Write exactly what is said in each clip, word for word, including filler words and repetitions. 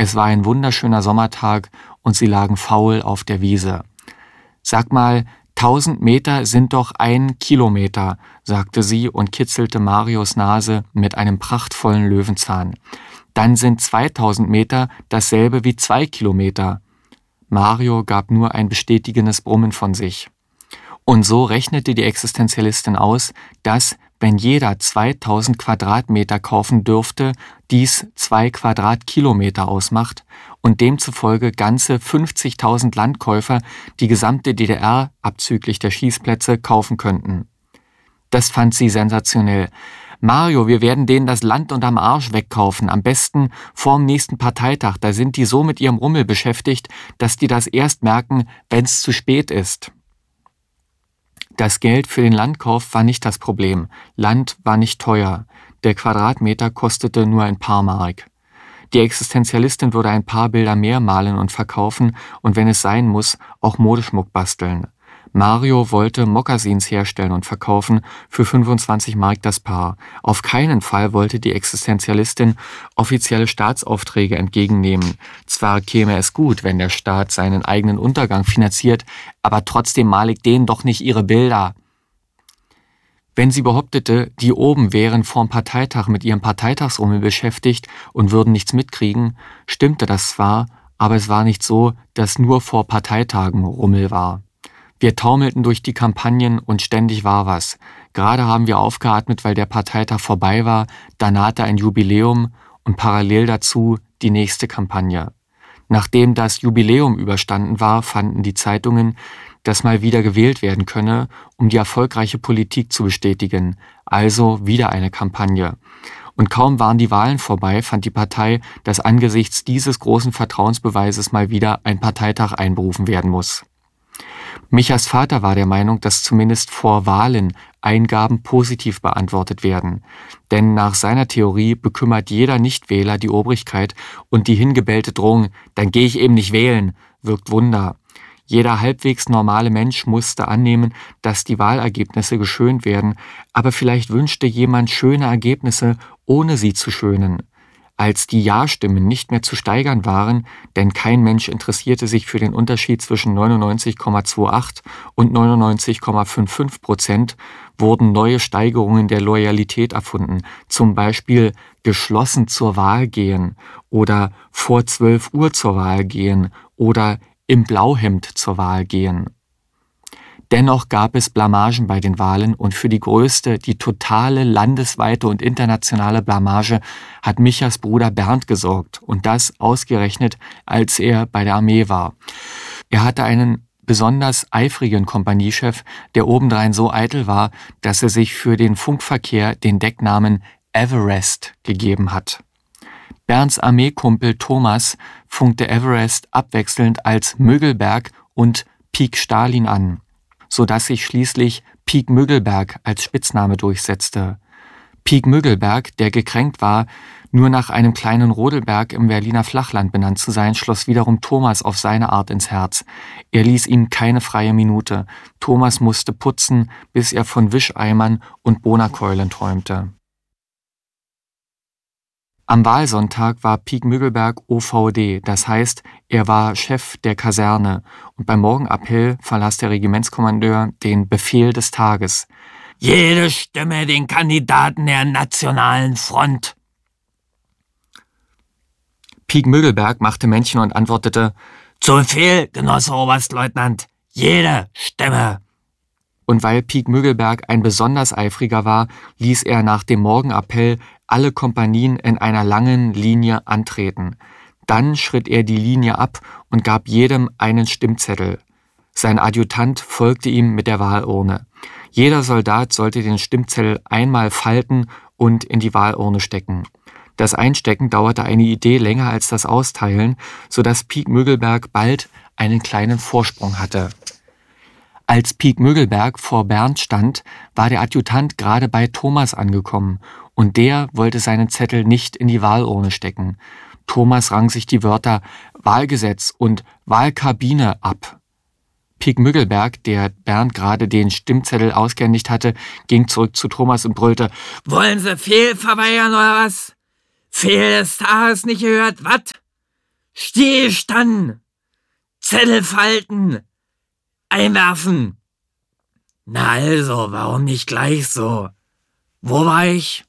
Es war ein wunderschöner Sommertag und sie lagen faul auf der Wiese. »Sag mal, tausend Meter sind doch ein Kilometer«, sagte sie und kitzelte Marios Nase mit einem prachtvollen Löwenzahn. »Dann sind zweitausend Meter dasselbe wie zwei Kilometer.« Mario gab nur ein bestätigendes Brummen von sich. Und so rechnete die Existenzialistin aus, dass, wenn jeder zweitausend Quadratmeter kaufen dürfte, dies zwei Quadratkilometer ausmacht und demzufolge ganze fünfzigtausend Landkäufer die gesamte D D R abzüglich der Schießplätze kaufen könnten. Das fand sie sensationell. »Mario, wir werden denen das Land unterm Arsch wegkaufen, am besten vorm nächsten Parteitag, da sind die so mit ihrem Rummel beschäftigt, dass die das erst merken, wenn's zu spät ist.« Das Geld für den Landkauf war nicht das Problem. Land war nicht teuer. Der Quadratmeter kostete nur ein paar Mark. Die Existenzialistin würde ein paar Bilder mehr malen und verkaufen und wenn es sein muss, auch Modeschmuck basteln. Mario wollte Mokassins herstellen und verkaufen für fünfundzwanzig Mark das Paar. Auf keinen Fall wollte die Existenzialistin offizielle Staatsaufträge entgegennehmen. Zwar käme es gut, wenn der Staat seinen eigenen Untergang finanziert, aber trotzdem male ich denen doch nicht ihre Bilder. Wenn sie behauptete, die oben wären vorm Parteitag mit ihrem Parteitagsrummel beschäftigt und würden nichts mitkriegen, stimmte das zwar, aber es war nicht so, dass nur vor Parteitagen Rummel war. Wir taumelten durch die Kampagnen und ständig war was. Gerade haben wir aufgeatmet, weil der Parteitag vorbei war, da nahte ein Jubiläum und parallel dazu die nächste Kampagne. Nachdem das Jubiläum überstanden war, fanden die Zeitungen, dass mal wieder gewählt werden könne, um die erfolgreiche Politik zu bestätigen. Also wieder eine Kampagne. Und kaum waren die Wahlen vorbei, fand die Partei, dass angesichts dieses großen Vertrauensbeweises mal wieder ein Parteitag einberufen werden muss. Michas Vater war der Meinung, dass zumindest vor Wahlen Eingaben positiv beantwortet werden. Denn nach seiner Theorie bekümmert jeder Nichtwähler die Obrigkeit und die hingebellte Drohung, dann gehe ich eben nicht wählen, wirkt Wunder. Jeder halbwegs normale Mensch musste annehmen, dass die Wahlergebnisse geschönt werden, aber vielleicht wünschte jemand schöne Ergebnisse, ohne sie zu schönen. Als die Ja-Stimmen nicht mehr zu steigern waren, denn kein Mensch interessierte sich für den Unterschied zwischen neunundneunzig Komma achtundzwanzig und neunundneunzig Komma fünfundfünfzig Prozent, wurden neue Steigerungen der Loyalität erfunden, zum Beispiel geschlossen zur Wahl gehen oder vor zwölf Uhr zur Wahl gehen oder im Blauhemd zur Wahl gehen. Dennoch gab es Blamagen bei den Wahlen und für die größte, die totale landesweite und internationale Blamage hat Michas Bruder Bernd gesorgt und das ausgerechnet, als er bei der Armee war. Er hatte einen besonders eifrigen Kompaniechef, der obendrein so eitel war, dass er sich für den Funkverkehr den Decknamen Everest gegeben hat. Bernds Armeekumpel Thomas funkte Everest abwechselnd als Mögelberg und Pik Stalin an, sodass sich schließlich Pik Müggelberg als Spitzname durchsetzte. Pik Müggelberg, der gekränkt war, nur nach einem kleinen Rodelberg im Berliner Flachland benannt zu sein, schloss wiederum Thomas auf seine Art ins Herz. Er ließ ihm keine freie Minute. Thomas musste putzen, bis er von Wischeimern und Bohnerkeulen träumte. Am Wahlsonntag war Pik Müggelberg O V D, das heißt, er war Chef der Kaserne und beim Morgenappell verlas der Regimentskommandeur den Befehl des Tages. Jede Stimme den Kandidaten der Nationalen Front. Pik Müggelberg machte Männchen und antwortete, zu Befehl, Genosse Oberstleutnant, jede Stimme. Und weil Pik Müggelberg ein besonders eifriger war, ließ er nach dem Morgenappell alle Kompanien in einer langen Linie antreten. Dann schritt er die Linie ab und gab jedem einen Stimmzettel. Sein Adjutant folgte ihm mit der Wahlurne. Jeder Soldat sollte den Stimmzettel einmal falten und in die Wahlurne stecken. Das Einstecken dauerte eine Idee länger als das Austeilen, sodass Pik Müggelberg bald einen kleinen Vorsprung hatte. Als Pik Müggelberg vor Bernd stand, war der Adjutant gerade bei Thomas angekommen und der wollte seinen Zettel nicht in die Wahlurne stecken. Thomas rang sich die Wörter Wahlgesetz und Wahlkabine ab. Pik Müggelberg, der Bernd gerade den Stimmzettel ausgehändigt hatte, ging zurück zu Thomas und brüllte, »Wollen Sie Fehl verweigern oder was? Fehl des Tages nicht gehört, was? Stillstand! Zettel falten! Einwerfen! Na also, warum nicht gleich so? Wo war ich?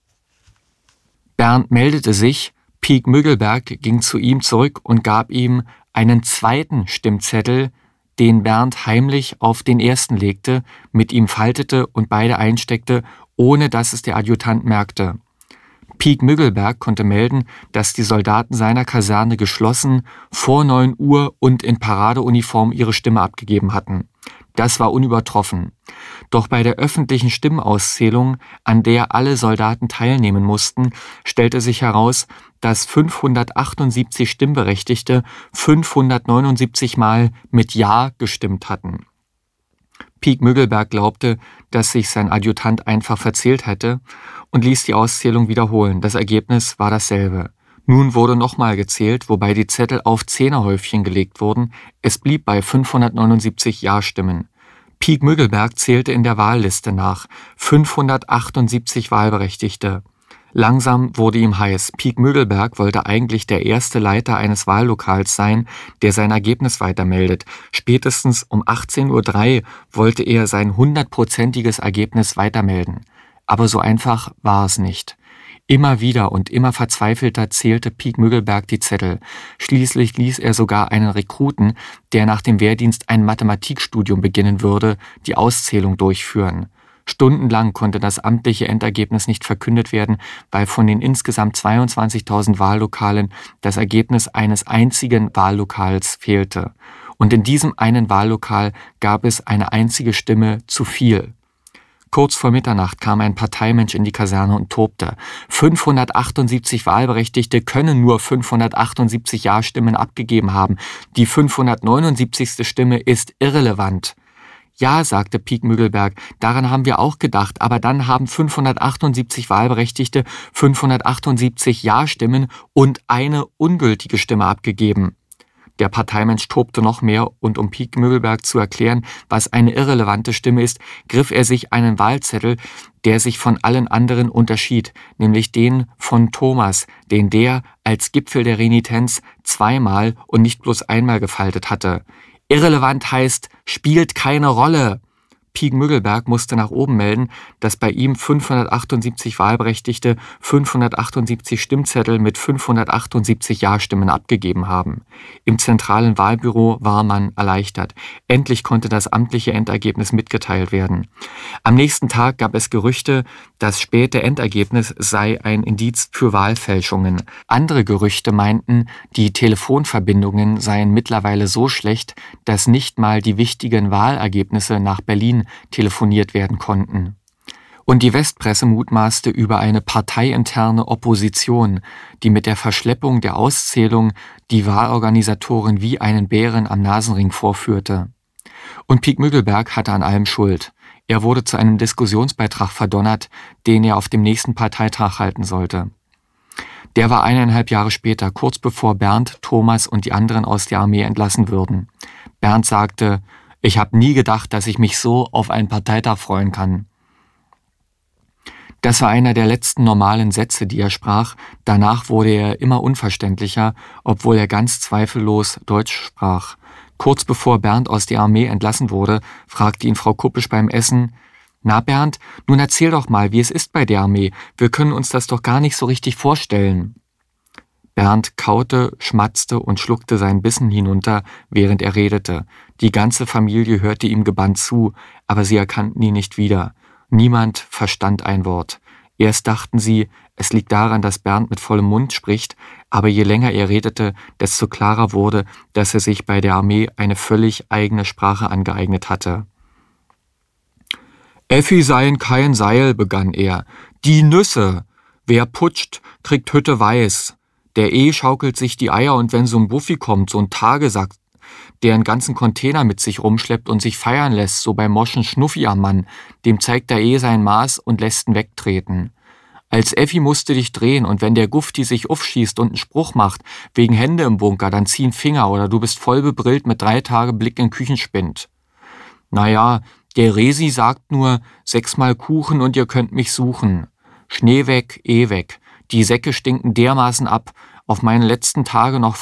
Bernd meldete sich, Piek Müggelberg ging zu ihm zurück und gab ihm einen zweiten Stimmzettel, den Bernd heimlich auf den ersten legte, mit ihm faltete und beide einsteckte, ohne dass es der Adjutant merkte. Piek Müggelberg konnte melden, dass die Soldaten seiner Kaserne geschlossen, vor neun Uhr und in Paradeuniform ihre Stimme abgegeben hatten. Das war unübertroffen. Doch bei der öffentlichen Stimmauszählung, an der alle Soldaten teilnehmen mussten, stellte sich heraus, dass fünfhundertachtundsiebzig Stimmberechtigte fünfhundertneunundsiebzig Mal mit Ja gestimmt hatten. Piek Müggelberg glaubte, dass sich sein Adjutant einfach verzählt hätte und ließ die Auszählung wiederholen. Das Ergebnis war dasselbe. Nun wurde nochmal gezählt, wobei die Zettel auf Zehnerhäufchen gelegt wurden. Es blieb bei fünfhundertneunundsiebzig Ja-Stimmen. Piek Müggelberg zählte in der Wahlliste nach. fünfhundertachtundsiebzig Wahlberechtigte. Langsam wurde ihm heiß. Piek Müggelberg wollte eigentlich der erste Leiter eines Wahllokals sein, der sein Ergebnis weitermeldet. Spätestens um achtzehn Uhr drei wollte er sein hundertprozentiges Ergebnis weitermelden. Aber so einfach war es nicht. Immer wieder und immer verzweifelter zählte Piek Müggelberg die Zettel. Schließlich ließ er sogar einen Rekruten, der nach dem Wehrdienst ein Mathematikstudium beginnen würde, die Auszählung durchführen. Stundenlang konnte das amtliche Endergebnis nicht verkündet werden, weil von den insgesamt zweiundzwanzigtausend Wahllokalen das Ergebnis eines einzigen Wahllokals fehlte. Und in diesem einen Wahllokal gab es eine einzige Stimme zu viel. Kurz vor Mitternacht kam ein Parteimensch in die Kaserne und tobte. fünfhundertachtundsiebzig Wahlberechtigte können nur fünfhundertachtundsiebzig Ja-Stimmen abgegeben haben. Die fünfhundertneunundsiebzigste Stimme ist irrelevant. Ja, sagte Piek Müggelberg, daran haben wir auch gedacht, aber dann haben fünfhundertachtundsiebzig Wahlberechtigte fünfhundertachtundsiebzig Ja-Stimmen und eine ungültige Stimme abgegeben. Der Parteimensch tobte noch mehr und um Piek Müggelberg zu erklären, was eine irrelevante Stimme ist, griff er sich einen Wahlzettel, der sich von allen anderen unterschied, nämlich den von Thomas, den der als Gipfel der Renitenz zweimal und nicht bloß einmal gefaltet hatte. Irrelevant heißt, spielt keine Rolle. Piek Müggelberg musste nach oben melden, dass bei ihm fünfhundertachtundsiebzig Wahlberechtigte fünfhundertachtundsiebzig Stimmzettel mit fünfhundertachtundsiebzig Ja-Stimmen abgegeben haben. Im zentralen Wahlbüro war man erleichtert. Endlich konnte das amtliche Endergebnis mitgeteilt werden. Am nächsten Tag gab es Gerüchte, das späte Endergebnis sei ein Indiz für Wahlfälschungen. Andere Gerüchte meinten, die Telefonverbindungen seien mittlerweile so schlecht, dass nicht mal die wichtigen Wahlergebnisse nach Berlin telefoniert werden konnten. Und die Westpresse mutmaßte über eine parteiinterne Opposition, die mit der Verschleppung der Auszählung die Wahlorganisatoren wie einen Bären am Nasenring vorführte. Und Piek Müggelberg hatte an allem Schuld. Er wurde zu einem Diskussionsbeitrag verdonnert, den er auf dem nächsten Parteitag halten sollte. Der war eineinhalb Jahre später, kurz bevor Bernd, Thomas und die anderen aus der Armee entlassen würden. Bernd sagte: Ich habe nie gedacht, dass ich mich so auf einen Parteitag freuen kann. Das war einer der letzten normalen Sätze, die er sprach. Danach wurde er immer unverständlicher, obwohl er ganz zweifellos Deutsch sprach. Kurz bevor Bernd aus der Armee entlassen wurde, fragte ihn Frau Kuppisch beim Essen: Na Bernd, nun erzähl doch mal, wie es ist bei der Armee. Wir können uns das doch gar nicht so richtig vorstellen. Bernd kaute, schmatzte und schluckte seinen Bissen hinunter, während er redete. Die ganze Familie hörte ihm gebannt zu, aber sie erkannten ihn nicht wieder. Niemand verstand ein Wort. Erst dachten sie, es liegt daran, dass Bernd mit vollem Mund spricht, aber je länger er redete, desto klarer wurde, dass er sich bei der Armee eine völlig eigene Sprache angeeignet hatte. »Effi seien kein Seil«, begann er. »Die Nüsse! Wer putscht, kriegt Hütte weiß. Der E schaukelt sich die Eier und wenn so ein Buffi kommt, so ein Tagesack, der einen ganzen Container mit sich rumschleppt und sich feiern lässt, so beim Moschen Schnuffi am Mann, dem zeigt der E sein Maß und lässt ihn wegtreten. Als Effi musste dich drehen und wenn der Gufti sich aufschießt und einen Spruch macht, wegen Hände im Bunker, dann zieh einen Finger oder du bist voll bebrillt mit drei Tage Blick in Küchenspind. Naja, der Resi sagt nur, sechsmal Kuchen und ihr könnt mich suchen. Schnee weg, eh weg. Die Säcke stinken dermaßen ab, auf meine letzten Tage noch